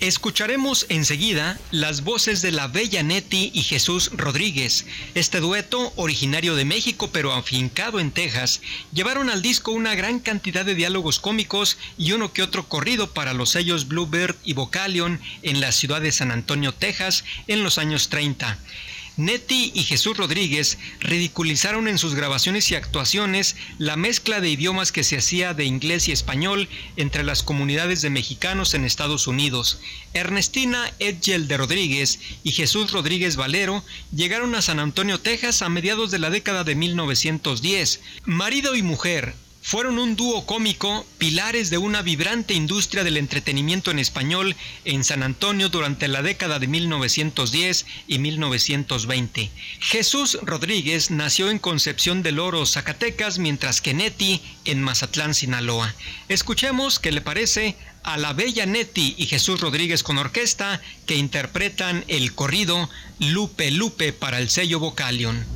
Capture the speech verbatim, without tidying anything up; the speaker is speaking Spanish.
Escucharemos enseguida las voces de la bella Neti y Jesús Rodríguez. Este dueto, originario de México pero afincado en Texas, llevaron al disco una gran cantidad de diálogos cómicos y uno que otro corrido para los sellos Bluebird y Vocalion en la ciudad de San Antonio, Texas, en los años treinta. Neti y Jesús Rodríguez ridiculizaron en sus grabaciones y actuaciones la mezcla de idiomas que se hacía de inglés y español entre las comunidades de mexicanos en Estados Unidos. Ernestina Edgel de Rodríguez y Jesús Rodríguez Valero llegaron a San Antonio, Texas a mediados de la década de mil novecientos diez. Marido y mujer fueron un dúo cómico, pilares de una vibrante industria del entretenimiento en español en San Antonio durante la década de mil novecientos diez y mil novecientos veinte. Jesús Rodríguez nació en Concepción del Oro, Zacatecas, mientras que Neti en Mazatlán, Sinaloa. Escuchemos qué le parece a la bella Neti y Jesús Rodríguez con orquesta que interpretan el corrido Lupe Lupe para el sello Vocalion.